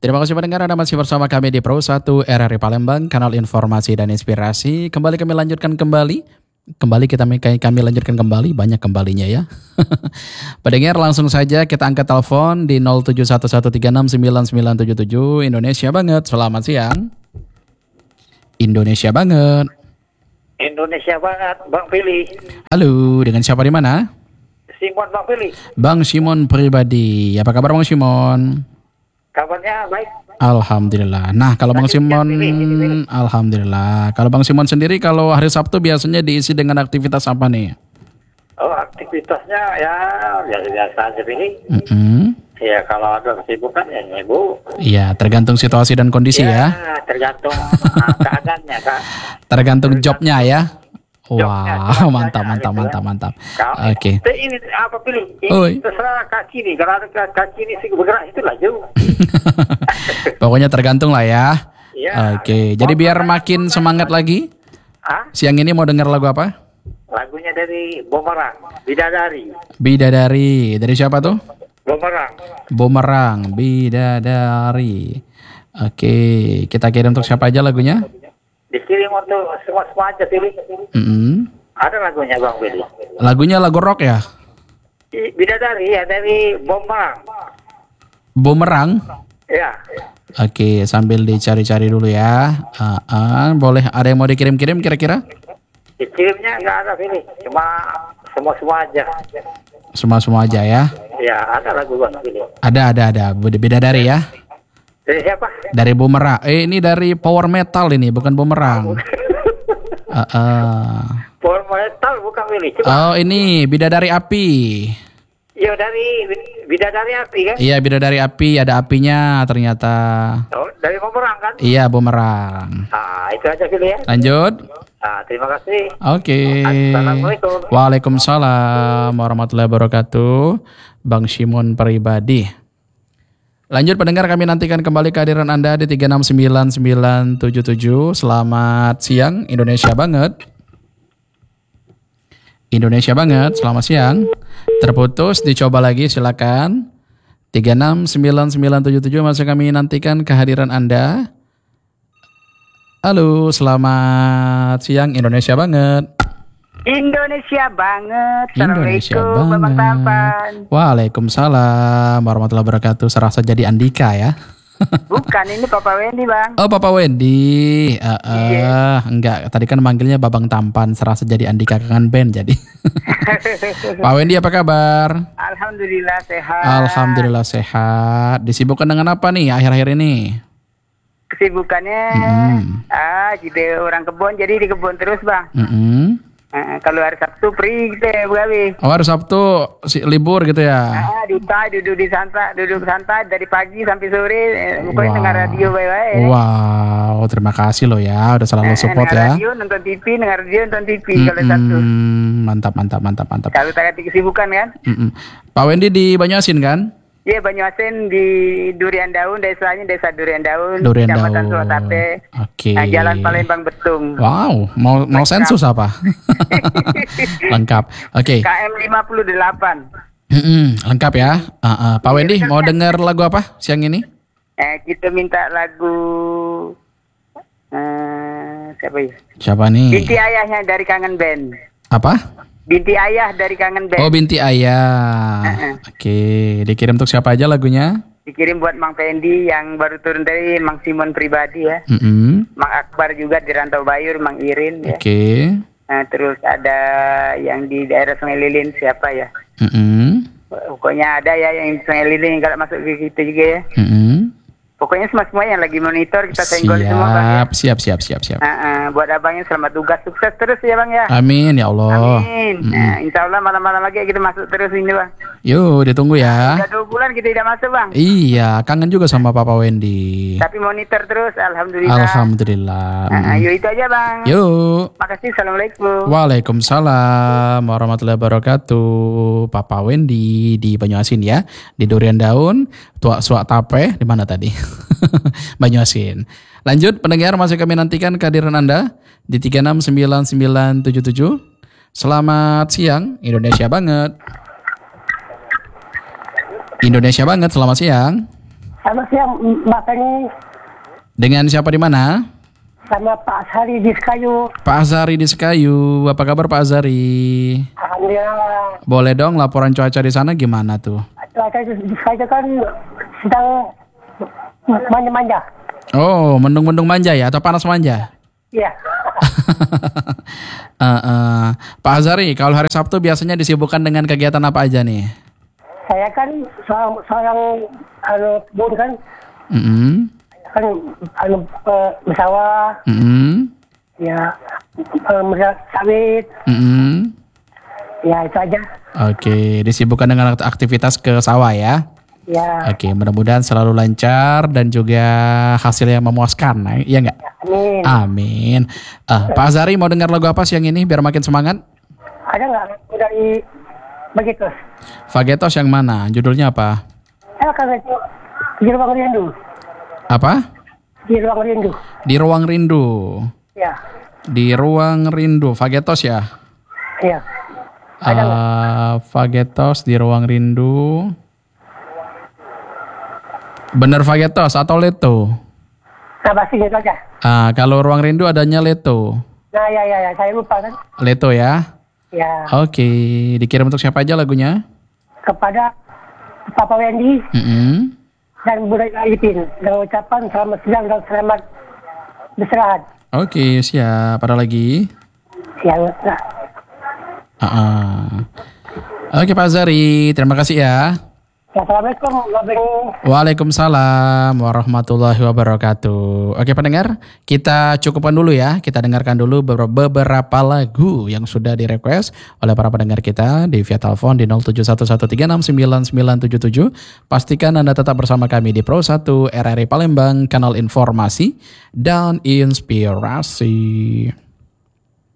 Terima kasih pendengar, Anda masih bersama kami di Pro 1 RRI Palembang, kanal informasi dan inspirasi. Kembali kami lanjutkan kembali kami lanjutkan kembali, banyak kembalinya ya. Pendengar, langsung saja kita angkat telepon di 0711369977. Indonesia banget, selamat siang. Indonesia banget. Indonesia banget, Bang Pilih. Halo, dengan siapa di mana? Simon, Bang Pilih. Bang Simon pribadi. Apa kabar Bang Simon? Kabarnya baik. Alhamdulillah. Nah, kalau Bang Simon, alhamdulillah. Kalau Bang Simon sendiri, kalau hari Sabtu biasanya diisi dengan aktivitas apa nih? Oh, aktivitasnya ya biasa aja Pilih. Ya kalau ada kesibukan ya ibu. Iya, tergantung situasi dan kondisi ya. Tergantung keadaannya Kak. Tergantung jobnya ya. Jobnya, Wah, mantap. Oke. Ini apa Pilih? Oi. Ini terserah kaki nih. Kalau ada kaki ini sih bergerak itulah jauh. Pokoknya tergantung lah ya. Ya. Oke, jadi biar makin semangat lagi. Siang ini mau dengar lagu apa? Lagunya dari Bumerang, Bidadari. Bidadari. Dari siapa tuh? Bumerang, Bidadari. Oke, kita kirim untuk siapa aja lagunya? dikirim untuk semua aja Pilih. Ada lagunya Bang Pilih. Lagunya lagu rock ya? Bidadari ya dari Bumerang. Bumerang? Ya. Oke, sambil dicari-cari dulu ya. Boleh, ada yang mau dikirim-kirim kira-kira? Dikirimnya nggak ada Pilih, cuma semua aja. Semua aja ya? Ya, ada lagu Bang Pilih. Ada. Bidadari ya? Dari siapa? Dari Bumerang. Ini dari power metal ini, bukan Bumerang. Power metal bukan Pilih. Oh, ini Bidadari Api. Iya, dari Bidadari Api kan? Iya, Bidadari Api, ada apinya ternyata. Oh, dari Bumerang kan? Iya, Bumerang. Itu aja Pilih ya. Lanjut. Terima kasih. Oke. Assalamualaikum. Waalaikumsalam warahmatullahi wabarakatuh. Bang Simon pribadi. Lanjut pendengar, kami nantikan kembali kehadiran Anda di 369977. Selamat siang Indonesia banget. Indonesia banget, selamat siang. Terputus, dicoba lagi silakan. 369977 masih kami nantikan kehadiran Anda. Halo, selamat siang Indonesia banget. Indonesia banget. Indonesia Assalamualaikum Bapak Tampan. banget. Waalaikumsalam warahmatullahi wabarakatuh. Serasa jadi Andika ya. Bukan, ini Papa Wendy Bang. Oh, Papa Wendy. Enggak, tadi kan manggilnya Babang Tampan. Serasa jadi Andika kangen band jadi. Pak Wendy apa kabar? Alhamdulillah sehat. Alhamdulillah sehat. Disibukkan dengan apa nih akhir-akhir ini? Kesibukannya jadi orang kebun, jadi di kebun terus Bang. Kalau hari Sabtu free kita begawi. Oh, hari Sabtu libur gitu ya? Duduk santai dari pagi sampai sore. Pokoknya dengar radio baik-baik. Wow, terima kasih loh ya, udah selalu support ya. Radio, nonton TV, kalau Sabtu. Mantap. Kalau tadi kesibukan kan? Pak Wendy di Banyuasin kan? Iya, Banyuasin di Durian Daun, desanya Desa Durian Daun, Durian Kecamatan Daun. Suwatape. Oke. Jalan Palembang Betung. Wow, mau sensus apa? Lengkap. Oke. KM 58. Lengkap ya. Pak Wendy mau dengar lagu apa siang ini? Kita minta lagu siapa ya? Siapa nih? Binti Ayahnya dari Kangen Band. Apa? Binti Ayah dari Kangen Band. Oh, Binti Ayah. Oke, dikirim untuk siapa aja lagunya? Dikirim buat Mang Fendi yang baru turun dari Mang Simon pribadi ya. Mang Akbar juga di Rantau Bayur, Mang Irin ya. Oke. Terus ada yang di daerah Sungai Lilin siapa ya? Pokoknya ada ya yang di Sungai Lilin yang kalau masuk ke kita juga ya. Pokoknya semua yang lagi monitor kita senggol semua Bang ya. Siap. Buat abangnya selamat tugas, sukses terus ya Bang ya. Amin ya Allah. Amin. Insya Allah malam-malam lagi kita masuk terus ini Bang. Yuk, ditunggu ya. Udah 2 bulan kita tidak masuk Bang. Iya, kangen juga sama Papa Wendy. Tapi monitor terus, alhamdulillah. Alhamdulillah. Yuk itu aja Bang. Yuk. Makasih, assalamualaikum. Waalaikumsalam warahmatullahi wabarakatuh. Papa Wendy di Banyuasin ya, di Durian Daun, Suwatape, di mana tadi? Banyuasin. Lanjut pendengar, masih kami nantikan kehadiran Anda di 369977. Selamat siang Indonesia banget. Indonesia banget, selamat siang. Selamat siang Mbak Penny. Dengan siapa di mana? Sama Pak Azhari di Sekayu. Pak Azhari di Sekayu. Apa kabar Pak Azhari? Alhamdulillah. Boleh dong laporan cuaca di sana gimana tuh? Cuaca di Sekayu kan sedang manja-manja. Oh, mendung-mendung manja ya atau panas manja? Iya. Pak Azhari, kalau hari Sabtu biasanya disibukkan dengan kegiatan apa aja nih? Saya kan seorang kebun kan. Kan bersawah. Ya, melihat sawit. Ya, itu aja. Oke, disibukkan dengan aktivitas ke sawah ya? Ya. Oke, mudah-mudahan selalu lancar dan juga hasilnya memuaskan, ya enggak? Amin. Amin. Pak Azhari mau dengar lagu apa siang ini biar makin semangat? Ada nggak dari Fagetos? Fagetos yang mana? Judulnya apa? Kan itu Di Ruang Rindu. Apa? Di Ruang Rindu. Di Ruang Rindu. Ya. Di Ruang Rindu. Fagetos ya? Iya. Ada Fagetos Di Ruang Rindu. Bener Fagetos atau Leto? Nah, pasti gitu aja. Kalau Ruang Rindu adanya Leto. Nah, ya, saya lupa kan. Leto ya? Ya. Oke, dikirim untuk siapa aja lagunya? Kepada Papa Wendy dan Bunda Alipin dengan ucapan selamat siang dan selamat beristirahat. Oke, siap. Ada lagi? Ya, nah. Oke Pak Azhari, terima kasih ya. Assalamualaikum warahmatullahi. Waalaikumsalam warahmatullahi wabarakatuh. Oke pendengar, kita cukupkan dulu ya. Kita dengarkan dulu beberapa lagu yang sudah direquest oleh para pendengar kita di via telepon di 0711369977. Pastikan Anda tetap bersama kami di Pro 1 RRI Palembang, kanal informasi dan inspirasi.